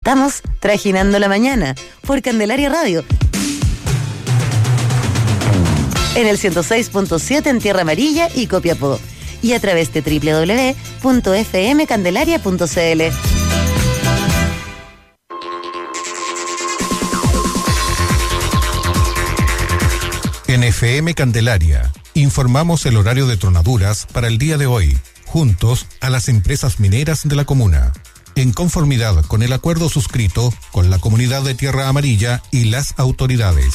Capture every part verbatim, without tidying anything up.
Estamos trajinando la mañana por Candelaria Radio. En el ciento seis punto siete en Tierra Amarilla y Copiapó. Y a través de doble u doble u doble u punto f m candelaria punto c l. En F M Candelaria informamos el horario de tronaduras para el día de hoy, juntos a las empresas mineras de la comuna, en conformidad con el acuerdo suscrito con la comunidad de Tierra Amarilla y las autoridades.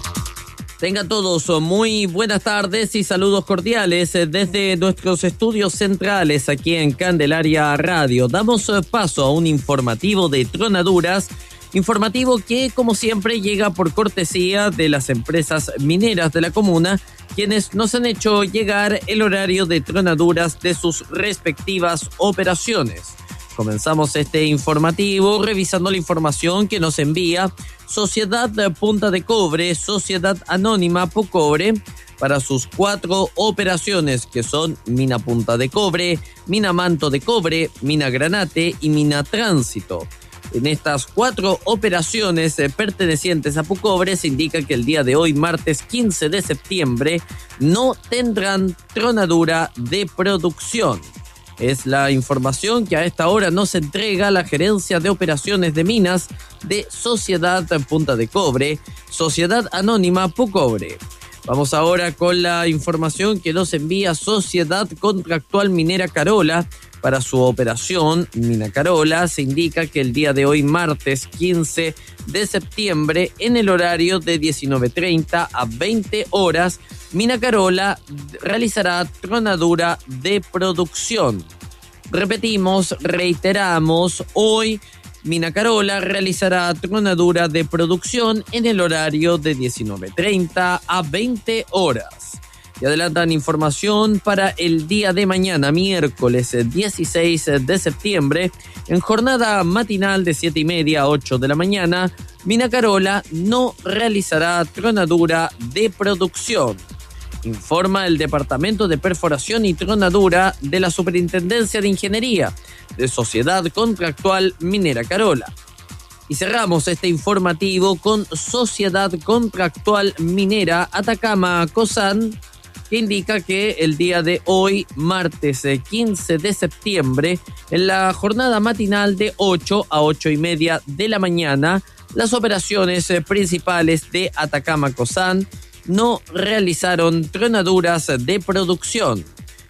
Tengan todos muy buenas tardes y saludos cordiales desde nuestros estudios centrales aquí en Candelaria Radio. Damos paso a un informativo de tronaduras, informativo que como siempre llega por cortesía de las empresas mineras de la comuna, quienes nos han hecho llegar el horario de tronaduras de sus respectivas operaciones. Comenzamos este informativo revisando la información que nos envía Sociedad Punta de Cobre, Sociedad Anónima Pocobre, para sus cuatro operaciones que son Mina Punta de Cobre, Mina Manto de Cobre, Mina Granate y Mina Tránsito. En estas cuatro operaciones eh, pertenecientes a Pucobre se indica que el día de hoy, martes quince de septiembre, no tendrán tronadura de producción. Es la información que a esta hora nos entrega la Gerencia de Operaciones de Minas de Sociedad Punta de Cobre, Sociedad Anónima Pucobre. Vamos ahora con la información que nos envía Sociedad Contractual Minera Carola. Para su operación Mina Carola se indica que el día de hoy, martes quince de septiembre, en el horario de diecinueve treinta a veinte horas, Mina Carola realizará tronadura de producción. Repetimos, reiteramos, hoy Mina Carola realizará tronadura de producción en el horario de diecinueve treinta a veinte horas. Y adelantan información para el día de mañana, miércoles dieciséis de septiembre, en jornada matinal de siete y media a ocho de la mañana, Mina Carola no realizará tronadura de producción. Informa el Departamento de Perforación y Tronadura de la Superintendencia de Ingeniería de Sociedad Contractual Minera Carola. Y cerramos este informativo con Sociedad Contractual Minera Atacama Cosán, que indica que el día de hoy, martes quince de septiembre, en la jornada matinal de ocho a ocho y media de la mañana, las operaciones principales de Atacama Cosán no realizaron tronaduras de producción.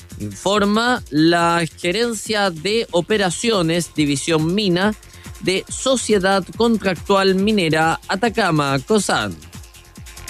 Informa la Gerencia de Operaciones División Mina de Sociedad Contractual Minera Atacama Cosán.